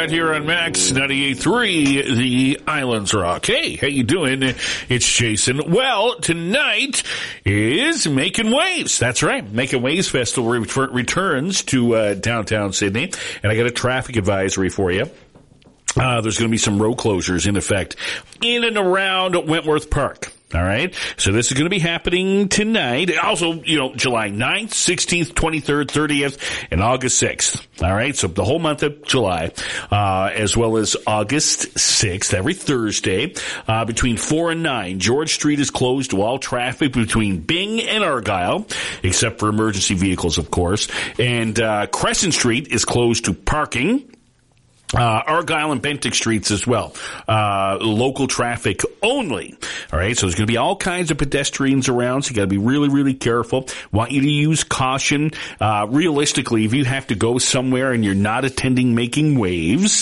right here on Max 98.3, the Islands Rock. Hey, how you doing? It's Jason. Well, tonight is Making Waves. That's right. Making Waves Festival returns to downtown Sydney, and I got a traffic advisory for you. There's going to be some road closures in effect in and around Wentworth Park. All right. So this is going to be happening tonight. Also, July 9th, 16th, 23rd, 30th, and August 6th. All right. So the whole month of July, as well as August 6th, every Thursday, between 4 and 9, George Street is closed to all traffic between Byng and Argyle, except for emergency vehicles, of course. And, Crescent Street is closed to parking. Argyle and Bentinck Streets as well. Local traffic only. All right. So there's going to be all kinds of pedestrians around. So you got to be really, really careful. Want you to use caution. Realistically, if you have to go somewhere and you're not attending Making Waves,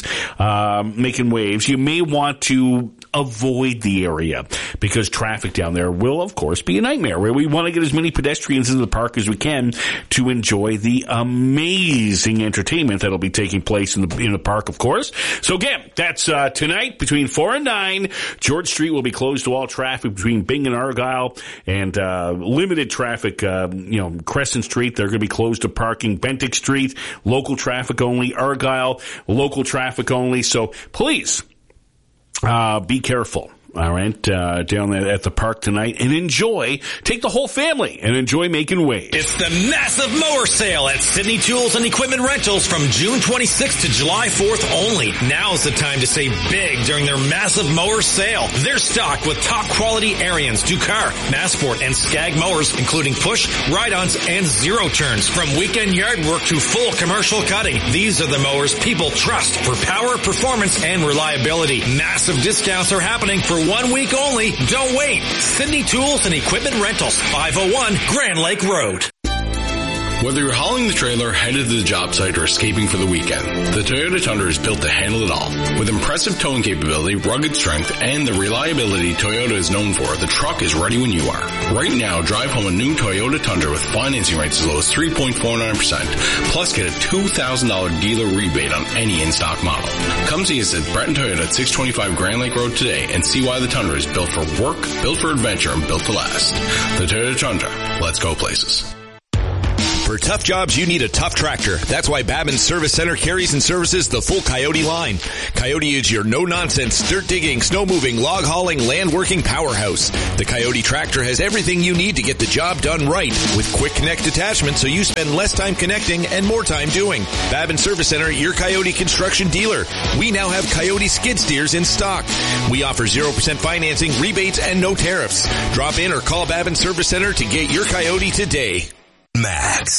you may want to avoid the area because traffic down there will, of course, be a nightmare. Where we want to get as many pedestrians into the park as we can to enjoy the amazing entertainment that'll be taking place in the park, of course. So again, that's tonight between 4 and 9. George Street will be closed to all traffic between Byng and Argyle, and limited traffic. Crescent Street, they're going to be closed to parking. Bentinck Street, local traffic only. Argyle, local traffic only. So please. Be careful. All right, down there at the park tonight, and take the whole family and enjoy Making Waves. It's the massive mower sale at Sydney Tools and Equipment Rentals from June 26th to July 4th only. Now's the time to save big during their massive mower sale. They're stocked with top quality Ariens, Ducar, Massport, and Skag mowers, including push, ride-ons, and zero turns. From weekend yard work to full commercial cutting, these are the mowers people trust for power, performance, and reliability. Massive discounts are happening for 1 week only. Don't wait. Sydney Tools and Equipment Rentals, 501 Grand Lake Road. Whether you're hauling the trailer, headed to the job site, or escaping for the weekend, the Toyota Tundra is built to handle it all. With impressive towing capability, rugged strength, and the reliability Toyota is known for, the truck is ready when you are. Right now, drive home a new Toyota Tundra with financing rates as low as 3.49%, plus get a $2,000 dealer rebate on any in-stock model. Come see us at Breton Toyota at 625 Grand Lake Road today and see why the Tundra is built for work, built for adventure, and built to last. The Toyota Tundra. Let's go places. For tough jobs, you need a tough tractor. That's why Babin Service Center carries and services the full Coyote line. Coyote is your no-nonsense, dirt-digging, snow-moving, log-hauling, land-working powerhouse. The Coyote tractor has everything you need to get the job done right, with quick connect attachment so you spend less time connecting and more time doing. Babin Service Center, your Coyote construction dealer. We now have Coyote skid steers in stock. We offer 0% financing, rebates, and no tariffs. Drop in or call Babin Service Center to get your Coyote today. Max.